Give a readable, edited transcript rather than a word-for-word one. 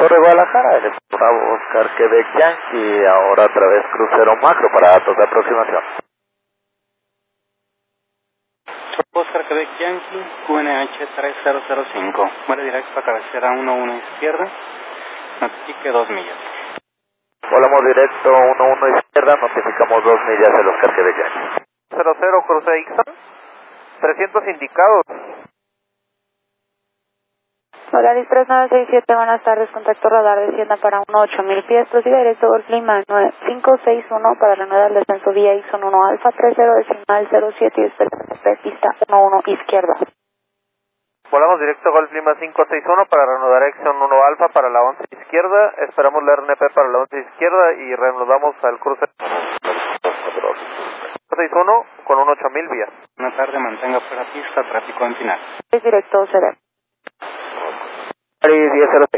Torre Guadalajara, el Bravo Oscar Quebec Yankee, ahora otra vez crucero macro para datos de aproximación. Oscar Quebec Yankee, QNH 3005, vuelo directo a cabecera 11 izquierda, notifique 2 millas. Volamos directo 11 izquierda, notificamos 2 millas del Oscar Quebec Yankee. 00, cruce Ixon, 300 indicados. Hola, 3967, buenas tardes, contacto radar, descienda para 18000 pies, prosiga directo Golf Lima 9561 para reanudar el descenso vía Ixon 1 Alfa 30 decimal 07 y espera pista 11 izquierda. Volamos directo Golf Lima 561 para reanudar Ixon 1 Alfa para la 11 izquierda, esperamos la RNP para la 11 izquierda y reanudamos al cruce 61 con un 8000 vías. Buenas tardes, mantenga fuera pista, tráfico en final. Es directo CD. Ari 10